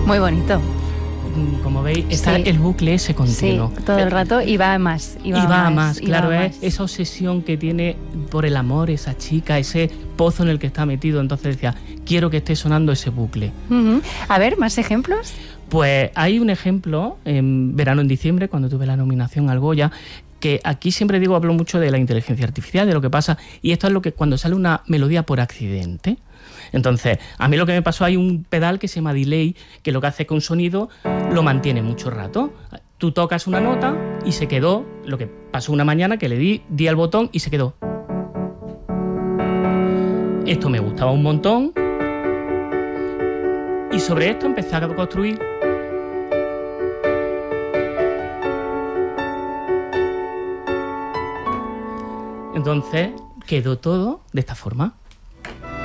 Muy bonito. Como veis, está el bucle ese continuo. Sí, todo el rato y va a más. Y va a más, claro, es esa obsesión que tiene por el amor esa chica, ese pozo en el que está metido. Entonces decía, quiero que esté sonando ese bucle. A ver, ¿más ejemplos? Pues hay un ejemplo, en verano, en diciembre, cuando tuve la nominación al Goya, que aquí siempre hablo mucho de la inteligencia artificial, de lo que pasa, y esto es lo que cuando sale una melodía por accidente. Entonces, a mí lo que me pasó, hay un pedal que se llama delay, que lo que hace es que un sonido lo mantiene mucho rato. Tú tocas una nota y se quedó, lo que pasó una mañana que le di al botón y se quedó. Esto me gustaba un montón y sobre esto empecé a construir. Entonces quedó todo de esta forma.